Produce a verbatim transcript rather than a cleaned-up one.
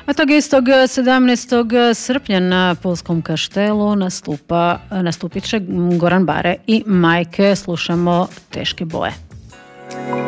A tog istog sedamnaestog srpnja na Pulskom kaštelu nastupa, nastupit će Goran Bare i Majke. Slušamo Teške boje.